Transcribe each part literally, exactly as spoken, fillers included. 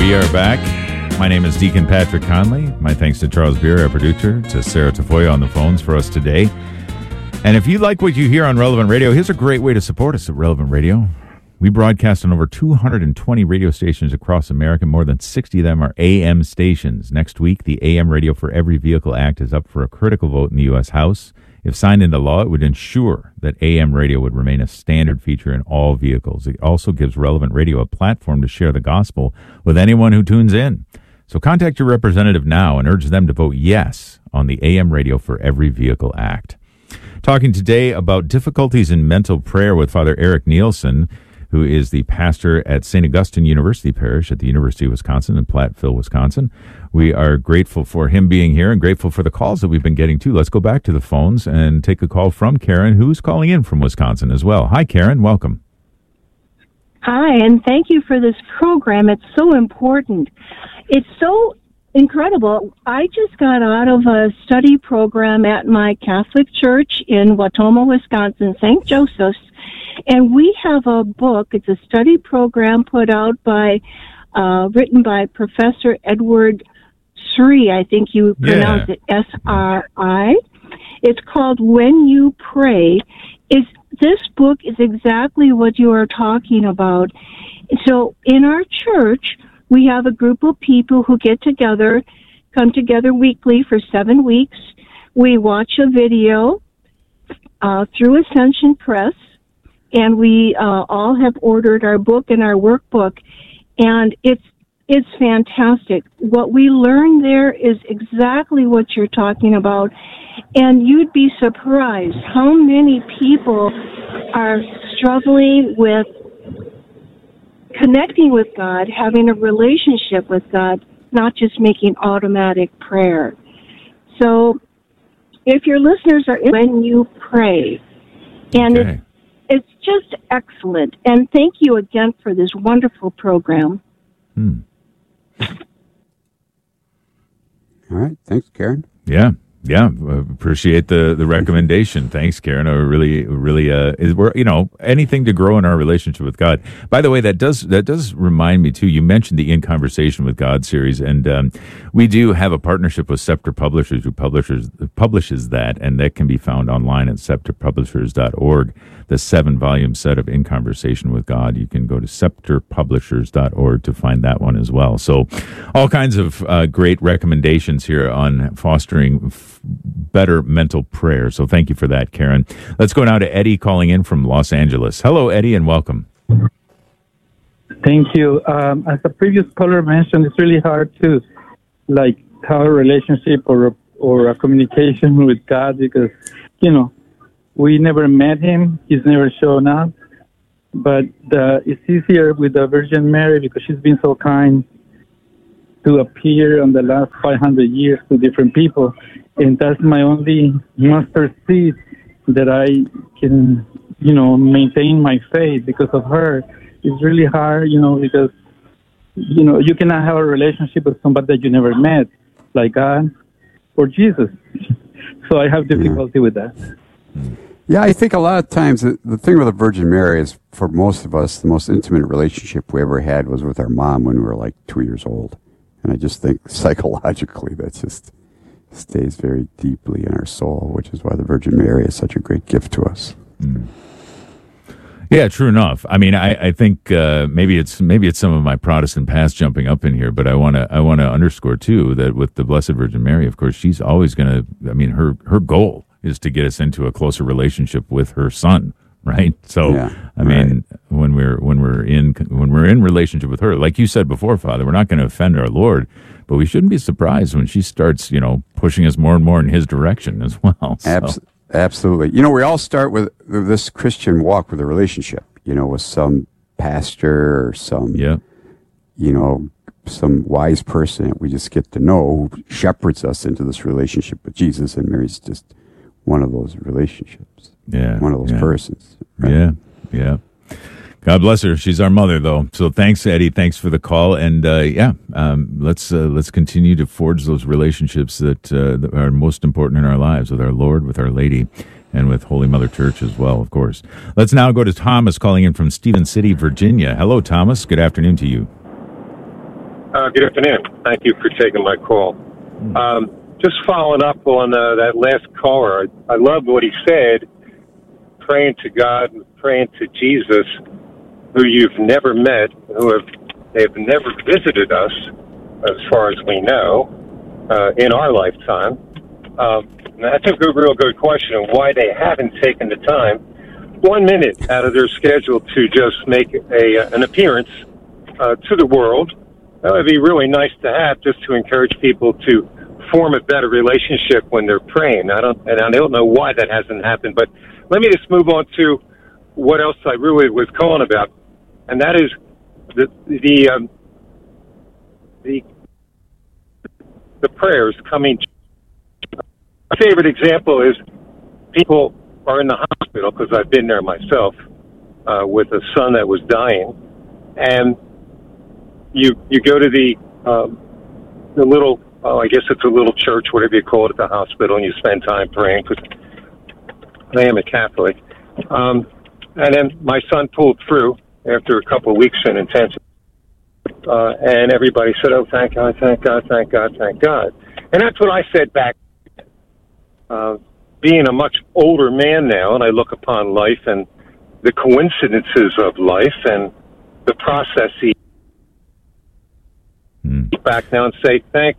We are back. My name is Deacon Patrick Conley. My thanks to Charles Beer, our producer, to Sarah Tafoya on the phones for us today. And if you like what you hear on Relevant Radio, here's a great way to support us at Relevant Radio. We broadcast on over two hundred twenty radio stations across America. More than sixty of them are A M stations. Next week, the A M Radio for Every Vehicle Act is up for a critical vote in the U S House. If signed into law, it would ensure that A M radio would remain a standard feature in all vehicles. It also gives Relevant Radio a platform to share the gospel with anyone who tunes in. So contact your representative now and urge them to vote yes on the A M Radio for Every Vehicle Act. Talking today about difficulties in mental prayer with Father Eric Nielsen, who is the pastor at Saint Augustine University Parish at the University of Wisconsin in Platteville, Wisconsin. We are grateful for him being here and grateful for the calls that we've been getting too. Let's go back to the phones and take a call from Karen, who's calling in from Wisconsin as well. Hi, Karen. Welcome. Hi, and thank you for this program. It's so important. It's so incredible. I just got out of a study program at my Catholic church in Wautoma, Wisconsin, Saint Joseph's. And we have a book. It's a study program put out by, uh, written by Professor Edward Sri. I think you pronounce yeah. it S R I. It's called When You Pray. Is this book is exactly what you are talking about. So in our church, we have a group of people who get together, come together weekly for seven weeks. We watch a video uh, through Ascension Press. And we uh, all have ordered our book and our workbook, and it's it's fantastic. What we learn there is exactly what you're talking about, and you'd be surprised how many people are struggling with connecting with God, having a relationship with God, not just making automatic prayer. So if your listeners are in When You Pray, and okay. it's It's just excellent. And thank you again for this wonderful program. Hmm. All right. Thanks, Karen. Yeah. Yeah, appreciate the, the recommendation. Thanks, Karen. I really, really, uh, is, we're, you know, anything to grow in our relationship with God. By the way, that does that does remind me too. You mentioned the In Conversation with God series, and um, we do have a partnership with Scepter Publishers, who publishes publishes that, and that can be found online at scepter publishers dot org. The seven volume set of In Conversation with God. You can go to scepter publishers dot org to find that one as well. So, all kinds of uh, great recommendations here on fostering f- better mental prayer. So thank you for that, Karen. Let's go now to Eddie calling in from Los Angeles. Hello, Eddie, and welcome. Thank you. Um, as the previous caller mentioned, it's really hard to like have a relationship or a, or a communication with God because, you know, we never met him. He's never shown up. But uh, it's easier with the Virgin Mary because she's been so kind to appear in the last five hundred years to different people. And that's my only mustard seed that I can, you know, maintain my faith because of her. It's really hard, you know, because, you know, you cannot have a relationship with somebody that you never met, like God or Jesus. So I have difficulty with that. Yeah, I think a lot of times the, the thing with the Virgin Mary is, for most of us, the most intimate relationship we ever had was with our mom when we were like two years old. And I just think psychologically that just stays very deeply in our soul, which is why the Virgin Mary is such a great gift to us. Mm. Yeah, true enough. I mean, I, I think uh, maybe it's maybe it's some of my Protestant past jumping up in here, but I want to I want to underscore too that with the Blessed Virgin Mary, of course, she's always going to. I mean, her her goal is to get us into a closer relationship with her Son, right? So, yeah, I mean, right. when we're when we're in when we're in relationship with her, like you said before, Father, we're not going to offend our Lord, but we shouldn't be surprised when she starts, you know, pushing us more and more in His direction as well. So. Abs- absolutely. You know, we all start with, with this Christian walk with a relationship. You know, with some pastor or some, yeah. you know, some wise person that we just get to know who shepherds us into this relationship with Jesus, and Mary's just one of those relationships. Yeah. One of those yeah. persons. Right? Yeah. Yeah. God bless her. She's our mother, though. So thanks, Eddie. Thanks for the call. And uh, yeah, um, let's uh, let's continue to forge those relationships that, uh, that are most important in our lives with our Lord, with Our Lady, and with Holy Mother Church as well, of course. Let's now go to Thomas calling in from Stephen City, Virginia. Hello, Thomas. Good afternoon to you. Uh, good afternoon. Thank you for taking my call. Um, just following up on uh, that last caller, I, I loved what he said, praying to God and praying to Jesus, who you've never met, who have they've never visited us, as far as we know, uh, in our lifetime. Um, that's a good, real good question of why they haven't taken the time, one minute out of their schedule, to just make a an appearance uh, to the world. That would be really nice to have, just to encourage people to form a better relationship when they're praying. I don't, and I don't know why that hasn't happened. But let me just move on to what else I really was calling about, and that is the the um, the the prayers coming. My favorite example is people are in the hospital, because I've been there myself uh, with a son that was dying, and you you go to the um, the little, oh, I guess it's a little church, whatever you call it, at the hospital, and you spend time praying, because I am a Catholic. Um, and then my son pulled through after a couple of weeks in intensive, uh, and everybody said, "Oh, thank God, thank God, thank God, thank God." And that's what I said back. Uh, being a much older man now, and I look upon life and the coincidences of life and the processes, hmm. back now and say thank.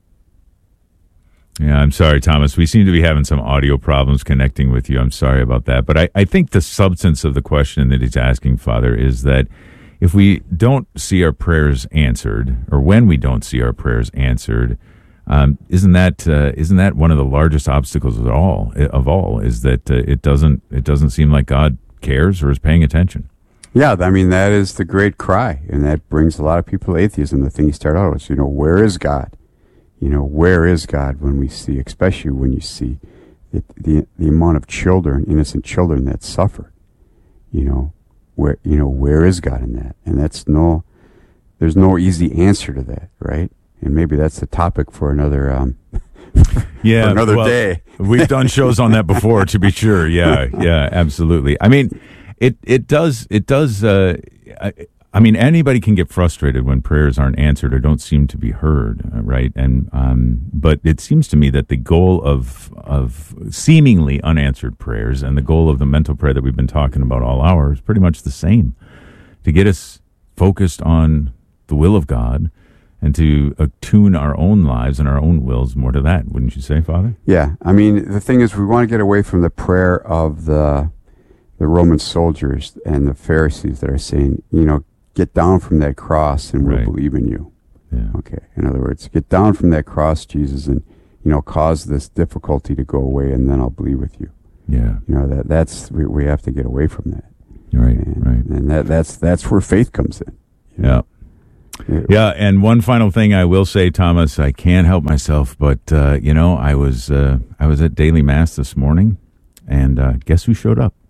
Yeah, I'm sorry, Thomas. We seem to be having some audio problems connecting with you. I'm sorry about that. But I, I think the substance of the question that he's asking, Father, is that if we don't see our prayers answered, or when we don't see our prayers answered, Um, isn't that uh, isn't that one of the largest obstacles of all? Of all is that uh, it doesn't it doesn't seem like God cares or is paying attention. Yeah, I mean, that is the great cry, and that brings a lot of people to atheism. The thing you start out with, you know, where is God? You know, where is God when we see, especially when you see it, the the amount of children, innocent children that suffer? You know, where you know where is God in that? And that's no, there's no easy answer to that, right? And maybe that's the topic for another um, yeah, for another well, day. We've done shows on that before, to be sure. Yeah, yeah, absolutely. I mean, it it does it does. Uh, I, I mean, anybody can get frustrated when prayers aren't answered or don't seem to be heard, right? And um, but it seems to me that the goal of of seemingly unanswered prayers and the goal of the mental prayer that we've been talking about all hour is pretty much the same: to get us focused on the will of God, and to attune our own lives and our own wills more to that, wouldn't you say, Father? Yeah. I mean, the thing is, we want to get away from the prayer of the the Roman soldiers and the Pharisees that are saying, you know, get down from that cross and we'll Right. believe in you. Yeah. Okay. In other words, get down from that cross, Jesus, and, you know, cause this difficulty to go away, and then I'll believe with you. Yeah. You know, that that's, we, we have to get away from that. Right, and, right. And that, that's, that's where faith comes in. You know? Yeah. Yeah, and one final thing I will say, Thomas, I can't help myself, but uh, you know, I was uh, I was at daily mass this morning, and uh, guess who showed up?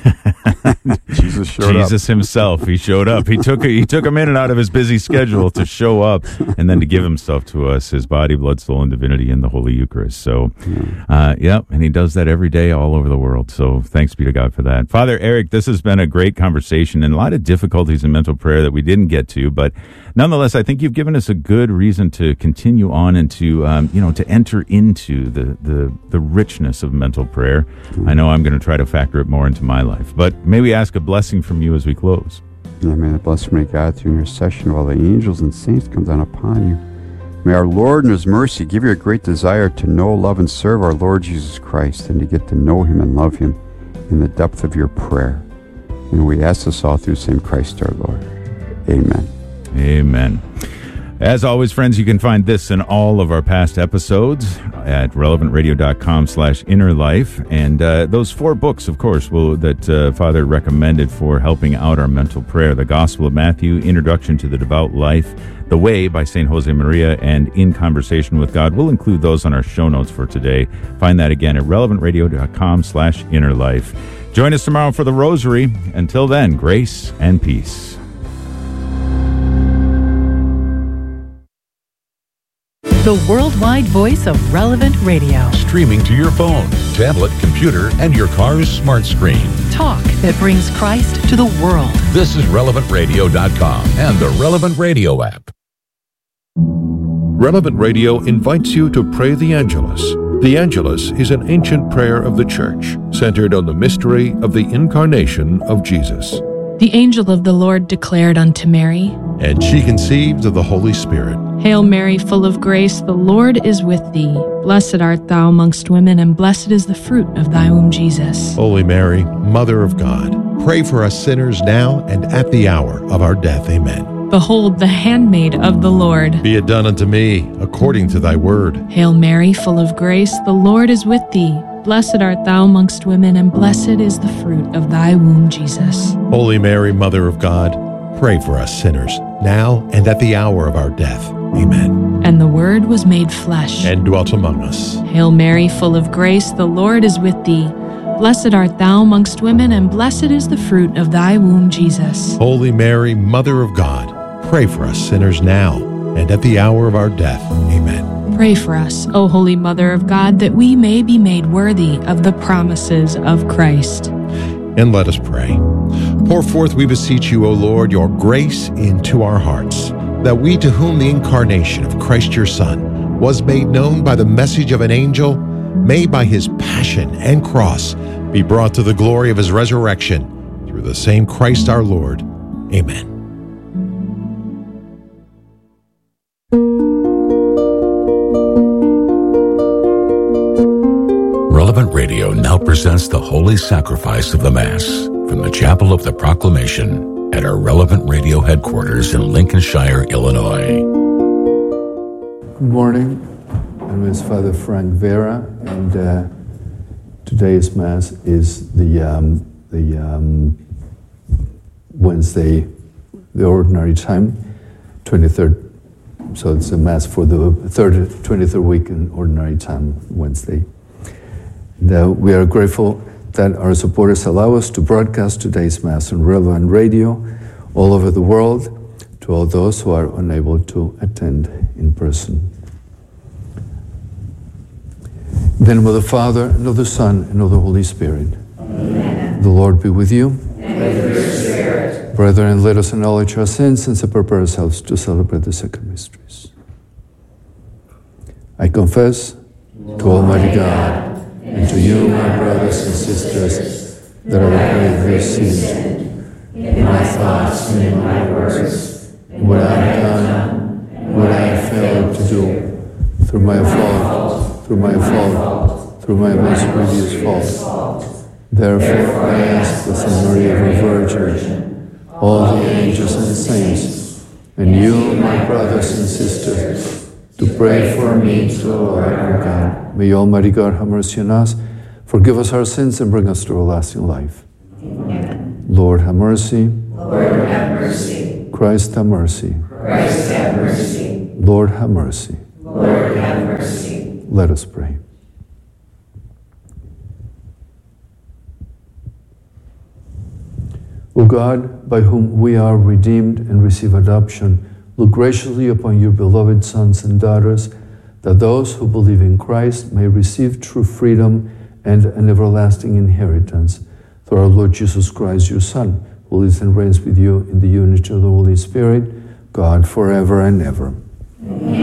Jesus showed Jesus up. himself. He showed up. He took a, he took a minute out of his busy schedule to show up, and then to give himself to us, his body, blood, soul, and divinity in the Holy Eucharist. So, uh, yeah, and he does that every day all over the world. So thanks be to God for that. Father Eric, this has been a great conversation and a lot of difficulties in mental prayer that we didn't get to, but nonetheless, I think you've given us a good reason to continue on and to, um, you know, to enter into the, the, the richness of mental prayer. I know I'm going to try to factor it more into my life, but may we ask a blessing from you as we close? Yeah, may the blessing of God through intercession of all the angels and saints come down upon you. May our Lord in his mercy give you a great desire to know, love, and serve our Lord Jesus Christ, and to get to know him and love him in the depth of your prayer. And we ask this all through the same Christ our Lord. Amen. Amen. As always, friends, you can find this and all of our past episodes at relevant radio dot com slash inner life. And uh, those four books, of course, will that uh, Father recommended for helping out our mental prayer: The Gospel of Matthew, Introduction to the Devout Life, The Way by Saint Jose Maria, and In Conversation with God. We'll include those on our show notes for today. Find that again at relevant radio dot com slash inner life. Join us tomorrow for the Rosary. Until then, grace and peace. The worldwide voice of Relevant Radio. Streaming to your phone, tablet, computer, and your car's smart screen. Talk that brings Christ to the world. This is relevant radio dot com and the Relevant Radio app. Relevant Radio invites you to pray the Angelus. The Angelus is an ancient prayer of the Church, centered on the mystery of the incarnation of Jesus. The angel of the Lord declared unto Mary, and she conceived of the Holy Spirit. Hail Mary, full of grace, the Lord is with thee. Blessed art thou amongst women, and blessed is the fruit of thy womb, Jesus. Holy Mary, Mother of God, pray for us sinners now and at the hour of our death. Amen. Behold, the handmaid of the Lord. Be it done unto me according to thy word. Hail Mary, full of grace, the Lord is with thee. Blessed art thou amongst women, and blessed is the fruit of thy womb, Jesus. Holy Mary, Mother of God, pray for us sinners, now and at the hour of our death. Amen. And the Word was made flesh, and dwelt among us. Hail Mary, full of grace, the Lord is with thee. Blessed art thou amongst women, and blessed is the fruit of thy womb, Jesus. Holy Mary, Mother of God, pray for us sinners now and at the hour of our death. Amen. Pray for us, O Holy Mother of God, that we may be made worthy of the promises of Christ. And let us pray. Pour forth, we beseech you, O Lord, your grace into our hearts, that we, to whom the incarnation of Christ your Son was made known by the message of an angel, may by his passion and cross be brought to the glory of his resurrection, through the same Christ our Lord. Amen. Relevant Radio now presents the Holy Sacrifice of the Mass from the Chapel of the Proclamation at our Relevant Radio headquarters in Lincolnshire, Illinois. Good morning. My name is Father Frank Vera, and uh, today's Mass is the um, the um, Wednesday, the ordinary time, twenty-third. So it's a Mass for the third, twenty-third week in ordinary time, Wednesday. And, uh, we are grateful that our supporters allow us to broadcast today's Mass on Relevant Radio all over the world to all those who are unable to attend in person. In the name of the Father, and of the Son, and of the Holy Spirit. Amen. The Lord be with you. And with your spirit. Brethren, let us acknowledge our sins and prepare ourselves to celebrate the sacred mysteries. I confess to Almighty God, and to you, my brothers and sisters, that I have greatly sinned in my thoughts and in my words, in what I have done and what I have failed to do, through my fault, through my fault, through my most grievous fault. Therefore I ask the Saint Maria, the Virgin, all the angels and saints, and you, my brothers and sisters, to pray for me to the Lord our God. May Almighty God have mercy on us, forgive us our sins, and bring us to everlasting life. Amen. Lord have mercy. Lord have mercy. Christ have mercy. Christ have mercy. Lord have mercy. Lord have mercy. Let us pray. O God, by whom we are redeemed and receive adoption, look graciously upon your beloved sons and daughters, that those who believe in Christ may receive true freedom and an everlasting inheritance. Through our Lord Jesus Christ, your Son, who lives and reigns with you in the unity of the Holy Spirit, God, forever and ever. Amen.